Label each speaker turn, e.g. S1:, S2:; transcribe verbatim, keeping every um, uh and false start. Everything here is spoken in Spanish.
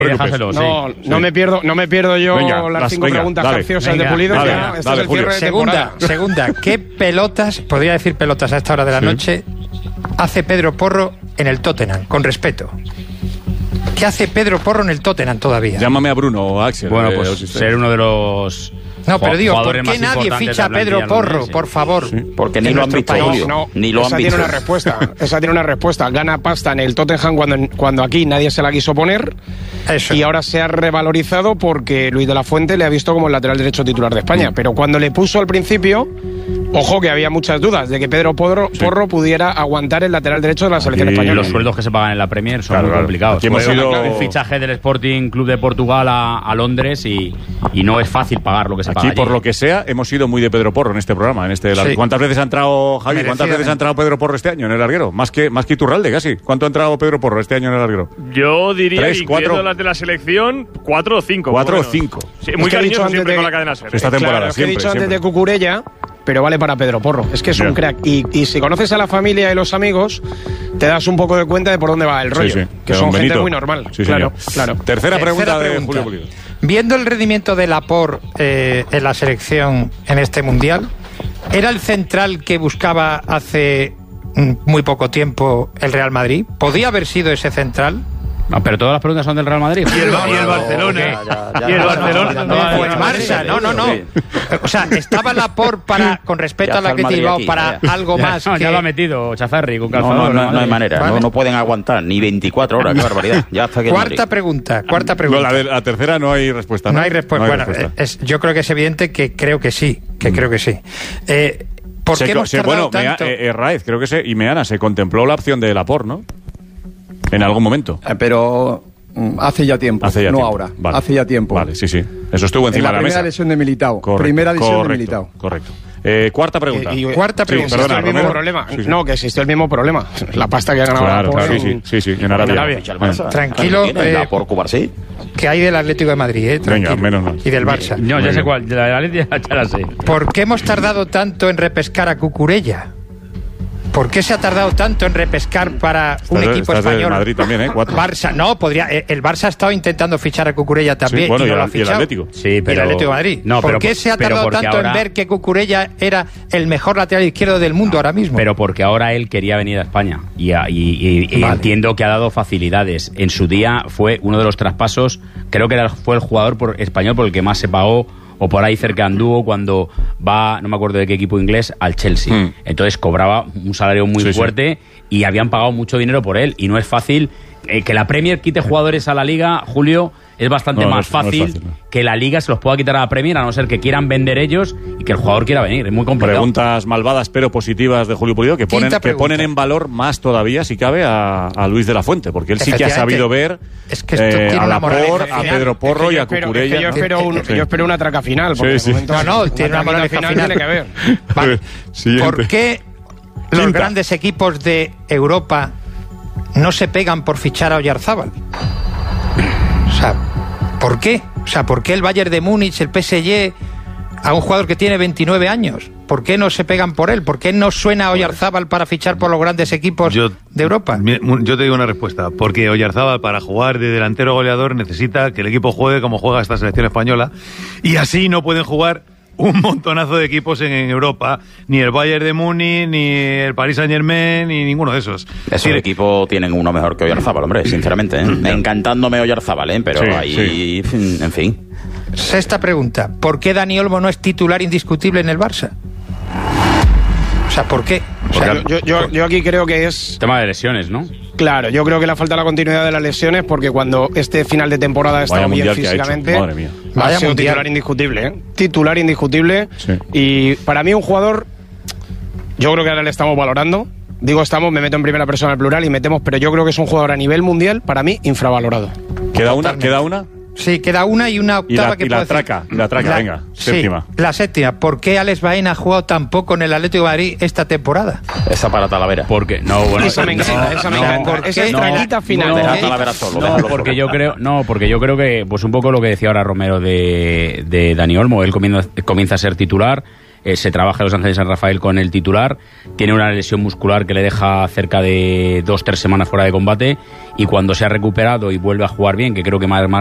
S1: Déjaselo,
S2: no,
S1: sí.
S2: no
S1: sí.
S2: me pierdo, no me pierdo yo
S3: venga,
S2: las,
S3: las
S2: cinco
S3: venga,
S2: preguntas
S3: dale,
S2: capciosas
S1: venga,
S2: de Pulido.
S3: dale,
S2: Ya,
S3: dale,
S2: este es el
S3: Julio.
S2: cierre de
S4: Segunda,
S2: temporada.
S4: segunda, ¿qué pelotas, podría decir pelotas a esta hora de la
S3: Sí.
S4: noche, hace Pedro Porro en el Tottenham? Con respeto. ¿Qué hace Pedro Porro en el Tottenham todavía?
S3: Llámame a Bruno o a Axel.
S1: Bueno,
S3: eh,
S1: pues
S3: os-
S1: ser uno de los
S4: No, pero digo, ¿por
S1: jugadores
S4: qué
S1: más
S4: nadie
S1: importantes
S4: ficha a
S1: de la
S4: Pedro
S1: plantilla
S4: Porro,
S1: londinense.
S4: por favor?
S5: Porque ni
S4: En
S5: lo han
S4: nuestro
S5: visto,
S4: país.
S5: Julio.
S2: No,
S5: Ni lo
S2: esa
S5: han
S2: tiene
S5: visto.
S2: una respuesta. Esa tiene una respuesta. Gana pasta en el Tottenham cuando, cuando aquí nadie se la quiso poner.
S4: Eso.
S2: Y ahora se ha revalorizado porque Luis de la Fuente le ha visto como el lateral derecho titular de España. Pero cuando le puso al principio, ojo que había muchas dudas de que Pedro Porro,
S3: Sí.
S2: Porro pudiera aguantar el lateral derecho de la selección
S3: Aquí
S2: española.
S1: Los sueldos que se pagan en la Premier son
S3: Claro,
S1: muy
S3: claro.
S1: complicados.
S3: Aquí hemos
S1: Fue
S3: sido-
S1: un fichaje del Sporting Club de Portugal a, a Londres y, y no es fácil pagar lo que se paga
S3: Aquí,
S1: allí.
S3: por lo que sea, hemos sido muy de Pedro Porro en este programa. En este,
S4: Sí.
S3: ¿Cuántas veces ha entrado, Javi? ¿Cuántas veces ha entrado Pedro Porro este año en el larguero? Más que, más que Iturralde, casi. ¿Cuánto ha entrado Pedro Porro este año en el larguero?
S6: Yo diría,
S3: Tres,
S6: incluyendo
S3: cuatro.
S6: las de la selección, cuatro o cinco.
S3: Cuatro
S6: por
S3: o
S6: lo menos.
S3: cinco.
S6: Sí,
S2: Es
S6: muy
S2: que he dicho
S6: cariñoso
S2: antes
S6: siempre
S2: de-
S6: con la cadena SER.
S3: Esta temporada,
S2: Claro, es que he
S3: siempre,
S2: dicho antes
S3: siempre.
S2: de Cucurella, pero vale para Pedro Porro. Es que es
S3: Bien.
S2: un crack. Y, y si conoces a la familia y los amigos, te das un poco de cuenta de por dónde va el rollo.
S3: Sí, sí.
S2: Que
S3: Don
S2: son gente
S3: Benito.
S2: muy normal.
S3: Sí,
S2: claro,
S3: señor.
S2: claro.
S3: Tercera, pregunta, de
S4: pregunta.
S3: Julio Pulido.
S4: Viendo el rendimiento de Laporte eh, en la selección en este Mundial, ¿era el central que buscaba hace mm, muy poco tiempo el Real Madrid? ¿Podía haber sido ese central?
S1: No, pero todas las preguntas son del Real Madrid.
S6: Y el,
S1: No,
S6: y el
S1: no,
S6: Barcelona.
S5: ya, ya,
S6: y el
S5: ya,
S6: Barcelona.
S5: ya,
S6: No,
S5: ya,
S6: no,
S4: O el
S6: no,
S4: Barça, no, no, no. O sea, ¿estaba Laporte para, con respeto
S5: Ya
S4: a la
S5: está
S4: que
S5: el
S4: te
S5: Madrid
S4: Bilbao,
S5: aquí,
S4: para
S5: ya.
S4: algo
S1: Ya,
S4: más
S1: no,
S4: que...
S1: ya lo ha metido Chazarri con
S5: No,
S1: calzador.
S5: no, no,
S1: Real
S5: no hay
S1: Madrid.
S5: manera.
S4: Vale.
S5: No, no pueden aguantar ni veinticuatro horas. Qué barbaridad. Ya está aquí el
S4: Cuarta
S5: Madrid.
S4: pregunta, cuarta
S3: No,
S4: pregunta.
S3: la, de, la tercera no hay respuesta.
S4: No hay respuesta.
S3: No hay
S4: Bueno,
S3: respuesta.
S4: es- yo creo que es evidente que creo que sí, que creo que sí. Eh, ¿Por
S3: Se
S4: qué
S3: co-
S4: hemos
S3: se-
S4: tardado
S3: bueno, Mea-
S4: tanto?
S3: eh, eh, Raez, creo que se, y Meana, se contempló la opción de Laporte, ¿no? En algún momento.
S7: Eh, Pero mm, hace ya tiempo,
S3: Hace ya
S7: no
S3: tiempo.
S7: ahora,
S3: Vale.
S7: hace ya tiempo.
S3: Vale, sí, sí. Eso estuvo
S7: En
S3: encima
S7: la
S3: de la
S7: primera
S3: mesa.
S7: lesión de Militao.
S3: Correcto,
S7: primera lesión
S3: correcto,
S7: de Militao.
S3: Correcto. Eh, cuarta pregunta.
S2: Y, y-
S4: Cuarta
S2: sí,
S4: pregunta.
S2: existió
S3: Perdona,
S2: el mismo
S3: Romero.
S2: problema.
S3: Sí, sí.
S2: No, que existió el mismo problema. La pasta que ha ganado
S3: Claro,
S2: Laporte
S3: claro, sí,
S2: en-
S3: sí, sí, en Arabia.
S2: Arabia.
S5: Ficha el Barça.
S4: Tranquilo,
S5: ¿Quién es?
S4: eh,
S5: La por Cubarsí.
S4: Que hay del Atlético de Madrid, ¿eh? Tranquilo.
S3: Venga, menos mal.
S4: Y del Barça.
S1: No,
S3: Muy
S1: ya sé
S3: bien.
S1: cuál. De la de la Leti ya la sé.
S4: ¿Por qué hemos tardado tanto en repescar a Cucurella? ¿Por qué se ha tardado tanto en repescar para un
S3: Estás de-
S4: equipo
S3: estás del
S4: español?
S3: Madrid también, ¿eh? Cuatro.
S4: Barça, no, podría. eh, El Barça ha estado intentando fichar a Cucurella también.
S3: Sí, bueno,
S4: y no
S3: y
S4: lo ha
S3: el- y el
S4: fichado.
S3: Atlético.
S1: Sí,
S4: Y el
S1: pero-
S4: Atlético de Madrid.
S1: No,
S4: ¿Por
S1: pero
S4: qué
S1: por-
S4: se ha
S1: pero
S4: tardado
S1: porque
S4: tanto
S1: ahora-
S4: en ver que Cucurella era el mejor lateral izquierdo del mundo ahora mismo?
S1: Pero porque ahora él quería venir a España y, a- y- y- y
S4: Vale.
S1: entiendo que ha dado facilidades. En su día fue uno de los traspasos, creo que era, fue el jugador por, español por el que más se pagó o por ahí cerca anduvo cuando va, no me acuerdo de qué equipo inglés, al Chelsea.
S3: Hmm.
S1: Entonces cobraba un salario muy
S3: Sí, sí.
S1: fuerte y habían pagado mucho dinero por él y no es fácil. Eh, que la Premier quite jugadores a la Liga, Julio, es bastante
S3: No, no
S1: más
S3: es- no es
S1: fácil,
S3: fácil, no.
S1: que la Liga se los pueda quitar a la Premier, a no ser que quieran vender ellos y que el jugador quiera venir. Es muy complicado.
S3: Preguntas malvadas pero positivas de Julio Pulido que ponen,
S4: Quinta
S3: que
S4: pregunta.
S3: ponen en valor más todavía, si cabe, a, a Luis de la Fuente, porque él sí que ha
S4: Efectivamente.
S3: sabido ver
S4: Es que esto
S3: eh,
S4: tiene
S3: a
S4: una moraleja
S3: Laporte, a
S4: final.
S3: Pedro Porro
S2: Es que
S3: y
S2: yo
S3: a
S2: espero-
S3: Cucurella.
S2: es que yo espero, un-
S3: Sí.
S2: yo espero una traca final. Porque
S3: Sí, sí.
S2: de momento
S4: No, no,
S2: una
S4: tiene una
S2: traca
S4: moraleja final.
S2: tiene que ver.
S4: Vale.
S3: Siguiente.
S4: ¿Por qué los
S3: Quinta.
S4: grandes equipos de Europa no se pegan por fichar a Oyarzábal? O sea, ¿por qué? O sea, ¿por qué el Bayern de Múnich, el P S G, a un jugador que tiene veintinueve años? ¿Por qué no se pegan por él? ¿Por qué no suena Oyarzábal para fichar por los grandes equipos
S8: Yo-
S4: de Europa?
S8: Mi- Yo te digo una respuesta, porque Oyarzábal para jugar de delantero goleador necesita que el equipo juegue como juega esta selección española y así no pueden jugar un montonazo de equipos en, en Europa, ni el Bayern de Múnich, ni el Paris Saint-Germain, ni ninguno de esos.
S5: Esos
S8: Sí,
S5: equipos tienen uno mejor que Oyarzábal, hombre, sinceramente. ¿eh? Encantándome Oyarzábal, ¿eh? Pero
S3: Sí,
S5: ahí, en fin.
S4: Sexta pregunta. ¿Por qué Dani Olmo no es titular indiscutible en el Barça? O sea, ¿por qué? O sea,
S2: Yo, yo, yo aquí creo que es...
S1: Tema de lesiones, ¿no?
S2: Claro, yo creo que le falta la continuidad de las lesiones porque cuando este final de temporada ha estado
S3: Vaya
S2: bien
S3: mundial que ha hecho,
S2: físicamente,
S3: madre mía.
S2: ha
S4: Vaya
S2: sido
S4: mundial.
S2: titular indiscutible, ¿eh? Titular indiscutible.
S3: Sí.
S2: Y para mí un jugador, yo creo que ahora le estamos valorando. Digo estamos, me meto en primera persona al plural y metemos, pero yo creo que es un jugador a nivel mundial, para mí, infravalorado.
S3: ¿Queda una? ¿Queda una?
S4: sí, queda una y una
S3: Y
S4: octava
S3: la,
S4: que
S3: y la
S4: puedo decir.
S3: traca, la traca, venga,
S4: sí,
S3: séptima.
S4: la séptima. ¿Por qué Alex Baena ha jugado tan poco en el Atlético de Madrid esta temporada?
S5: Esa para Talavera.
S1: Porque no, bueno,
S2: Esa me encanta, esa me
S1: no,
S2: encanta.
S4: ¿por
S2: Esa
S4: qué?
S2: es traquita
S4: No,
S2: final.
S4: no,
S5: Deja a
S2: ¿eh?
S5: Talavera solo.
S1: No,
S5: déjalo
S1: porque
S5: solo.
S1: yo creo, no, porque yo creo que, pues un poco lo que decía ahora Romero de, de Dani Olmo, él comienza, comienza a ser titular. eh, se trabaja en Los Ángeles San Rafael con el titular, tiene una lesión muscular que le deja cerca de dos, tres semanas fuera de combate, y cuando se ha recuperado y vuelve a jugar bien, que creo que más,